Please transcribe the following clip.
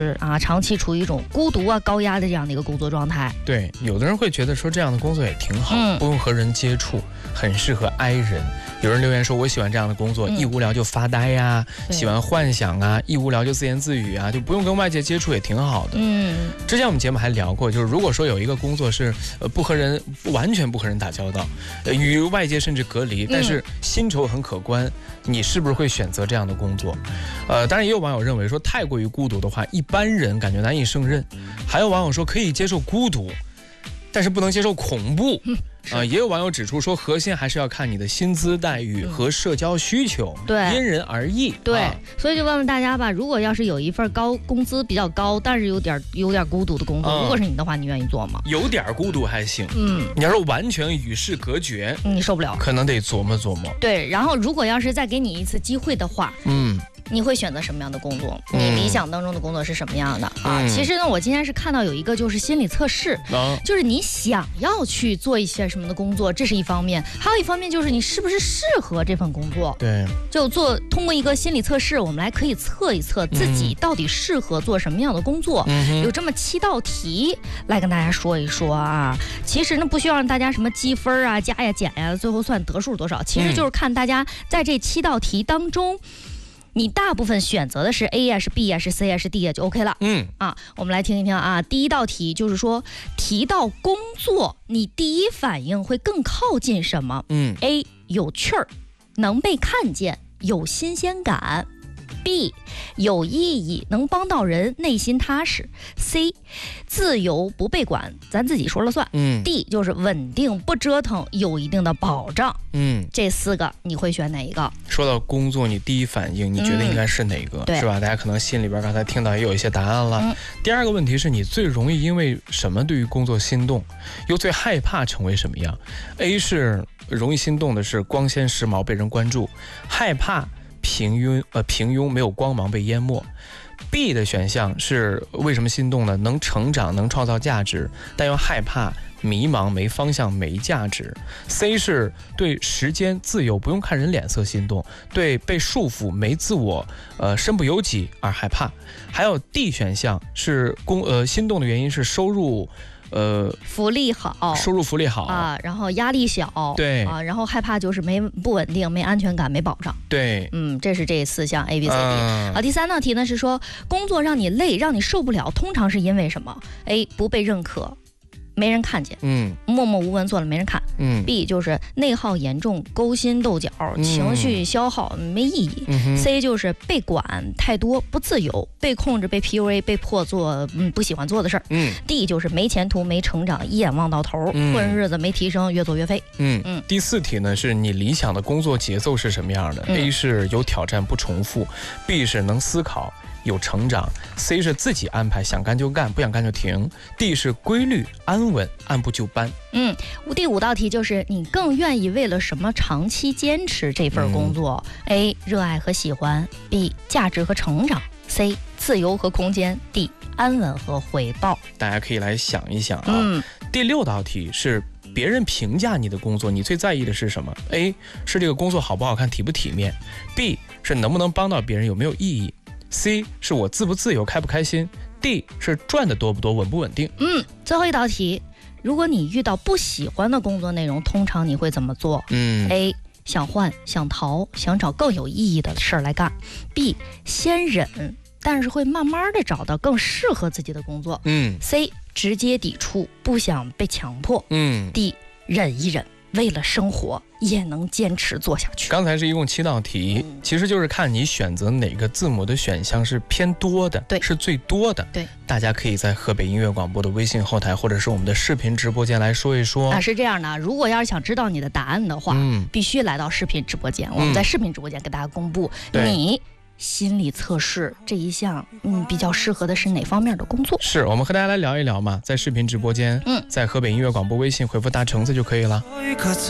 长期处于一种孤独高压的这样的一个工作状态。 对，有的人会觉得说这样的工作也挺好，不用和人接触，很适合 I 人。有人留言说我喜欢这样的工作，一无聊就发呆呀，喜欢幻想啊，一无聊就自言自语啊，就不用跟外界接触也挺好的。之前我们节目还聊过，就是如果说有一个工作是完全不和人打交道，与外界甚至隔离，但是薪酬很可观，你是不是会选择这样的工作？当然也有网友认为说太过于孤独的话，一般人感觉难以胜任。还有网友说可以接受孤独，但是不能接受恐怖。也有网友指出说，核心还是要看你的薪资待遇和社交需求，因人而异。 对，所以就问问大家吧，如果要是有一份工资比较高，但是有点孤独的工作，如果是你的话，你愿意做吗？ 有点孤独还行，你要是完全与世隔绝， 你受不了， 可能得琢磨琢磨。 对，然后如果要是再给你一次机会的话，你会选择什么样的工作？你理想当中的工作是什么样的其实呢，我今天是看到有一个就是心理测试，就是你想要去做一些什么的工作，这是一方面，还有一方面就是你是不是适合这份工作。 对， 就通过一个心理测试，我们来可以测一测自己到底适合做什么样的工作。有这么7道题来跟大家说一说啊。其实呢，不需要让大家什么积分啊、加呀、减呀，最后算得数多少。其实就是看大家在这7道题当中。你大部分选择的是 A 呀，是 B 呀，是 C 呀，是 D 呀，就 OK 了。我们来听一听啊。第一道题就是说，提到工作，你第一反应会更靠近什么？A 有趣儿，能被看见，有新鲜感。B 有意义，能帮到人，内心踏实。C 自由不被管，咱自己说了算。D 就是稳定不折腾，有一定的保障。这4个你会选哪一个？ 说到工作，你第一反应你觉得应该是哪个？是吧？大家可能心里边刚才听到也有一些答案了。第二个问题是你最容易因为什么对于工作心动，又最害怕成为什么样？ A 是容易心动的是光鲜时髦被人关注，害怕平庸没有光芒被淹没。 B 的选项是为什么心动呢？能成长，能创造价值，但又害怕迷茫没方向没价值。 C 是对时间自由不用看人脸色心动，对被束缚没自我身不由己而害怕。还有 D 选项是心动的原因是收入福利好， 收入福利好啊，然后压力小， 对啊，然后害怕就是不稳定、没安全感、没保障。 对， 这是这4项 A、B、C、D。第3道题呢是说，工作让你累，让你受不了，通常是因为什么 ？A 不被认可，没人看见，默默无闻做了没人看。B 就是内耗严重，勾心斗角，情绪消耗没意义。C 就是被管太多，不自由，被控制，被 PUA， 被迫做不喜欢做的事儿。D 就是没前途，没成长，一眼望到头，混日子没提升，越做越废。 第4题呢是你理想的工作节奏是什么样的？A 是有挑战不重复， B 是能思考有成长， C 是自己安排，想干就干，不想干就停， D 是规律安稳，按部就班。 第5道题就是你更愿意为了什么长期坚持这份工作？A 热爱和喜欢， B 价值和成长， C 自由和空间， D 安稳和回报。 大家可以来想一想啊。第6道题是别人评价你的工作，你最在意的是什么？ A 是这个工作好不好看，体不体面， B 是能不能帮到别人，有没有意义， C 是我自不自由，开不开心， D 是赚的多不多，稳不稳定。 最后一道题，如果你遇到不喜欢的工作内容，通常你会怎么做？A 想换，想逃，想找更有意义的事儿来干。 B 先忍，但是会慢慢的找到更适合自己的工作。C 直接抵触，不想被强迫。D 忍一忍，为了生活也能坚持做下去。 刚才是一共7道题，其实就是看你选择哪个字母的选项是偏多的， 对， 是最多的。 对， 大家可以在河北音乐广播的微信后台或者是我们的视频直播间来说一说。 是这样的，如果要是想知道你的答案的话，必须来到视频直播间，我们在视频直播间给大家公布你心理测试这一项比较适合的是哪方面的工作。 是我们和大家来聊一聊嘛，在视频直播间在河北音乐广播微信回复大橙子就可以了。